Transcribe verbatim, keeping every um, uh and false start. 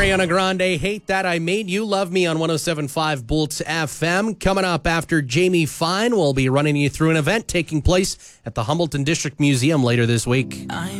Ariana Grande, Hate That I Made You Love Me on one oh seven point five Bolts F M. Coming up after Jamie Fine, we'll be running you through an event taking place at the Hamilton District Museum later this week.